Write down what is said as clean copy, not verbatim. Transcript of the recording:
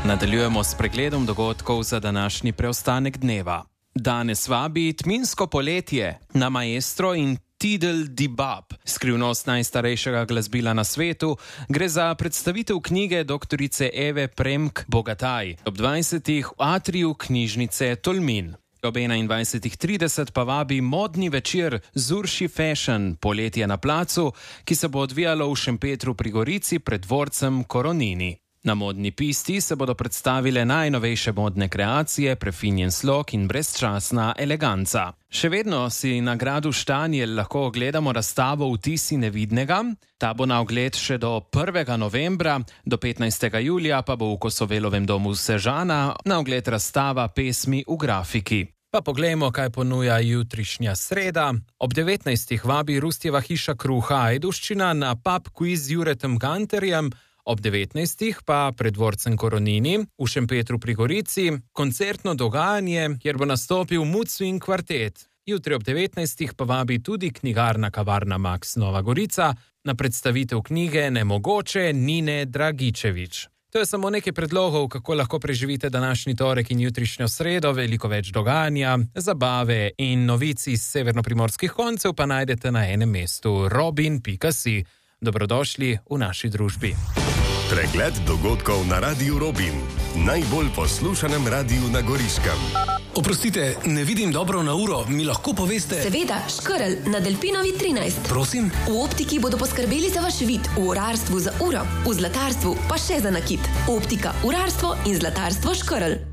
Nadaljujemo s pregledom dogodkov za današnji preostanek dneva. Danes vabi tminsko poletje na Maestro in Tidal di Bab, skrivnost najstarejšega glasbila na svetu. Gre za predstavitev knjige doktorice Eve Premk Bogataj ob 20. v atriju knjižnice Tolmin. Ob 21.30 pa vabi modni večer Zurši Fashion, poletje na placu, ki se bo odvijalo v Šempetru pri Gorici pred dvorcem Koronini. Na modni pisti se bodo predstavile najnovejše modne kreacije, prefinjen slog in brezčasna eleganca. Še vedno si na gradu Štanjel lahko ogledamo razstavo Vtisi nevidnega. Ta bo na ogled še do 1. novembra, do 15. julija pa bo v Kosovelovem domu Sežana na ogled razstava pesmi v grafiki. Pa poglejmo, kaj ponuja jutrišnja sreda. Ob 19. vabi Rustjeva hiša kruha Ajdovščina na pub quiz z Juretom Ganterjem. Ob 19. pa pred dvorcem Koronini v Šempetru pri Gorici koncertno dogajanje, kjer bo nastopil Mood Swing kvartet. Jutri ob 19. pa vabi tudi knjigarna Kavarna Max Nova Gorica na predstavitev knjige Nemogoče Nine Dragičević. To je samo nekaj predlogov, kako lahko preživite današnji torek in jutrišnjo sredo. Veliko več dogajanja, zabave in novic iz severnoprimorskih koncev pa najdete na enem mestu robin.si. Dobrodošli v naši družbi. Pregled dogodkov na Radiu Robin, najbolj poslušanem radiju na Goriškem. Oprostite, ne vidim dobro na uro, mi lahko poveste? Seveda, Škrl na Delpinovi 13. Prosim? V optiki bodo poskrbeli za vaš vid, v urarstvu za uro, v zlatarstvu pa še za nakit. Optika, urarstvo in zlatarstvo Škrl.